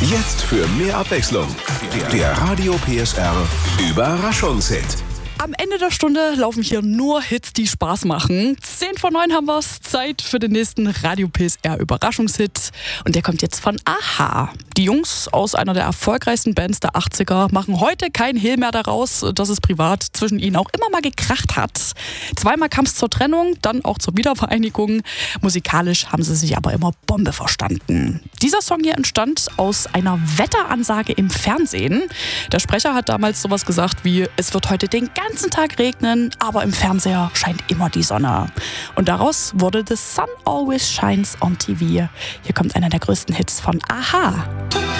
Jetzt für mehr Abwechslung. Der Radio PSR Überraschungshit. Am Ende der Stunde laufen hier nur Hits, die Spaß machen. 10:09 haben wir's. Zeit für den nächsten Radio PSR Überraschungshit. Und der kommt jetzt von a-ha. Die Jungs aus einer der erfolgreichsten Bands der 80er machen heute kein Hehl mehr daraus, dass es privat zwischen ihnen auch immer mal gekracht hat. Zweimal kam es zur Trennung, dann auch zur Wiedervereinigung. Musikalisch haben sie sich aber immer Bombe verstanden. Dieser Song hier entstand aus einer Wetteransage im Fernsehen. Der Sprecher hat damals sowas gesagt wie: Es wird heute den ganzen Tag regnen, aber im Fernseher scheint immer die Sonne. Und daraus wurde The Sun Always Shines on TV. Hier kommt einer der größten Hits von a-ha.